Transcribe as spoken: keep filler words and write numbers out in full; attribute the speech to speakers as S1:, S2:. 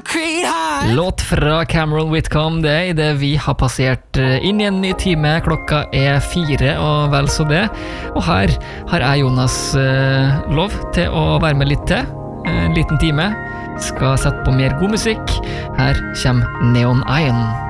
S1: Låt fra Cameron Whitcomb det i det vi har passert inn i en ny time. Klokka er fire og vel så det. Og her har jeg, Jonas, lov til å være med litt til. En liten time. Skal sette på mer god musikk. Her kommer Neon Iron.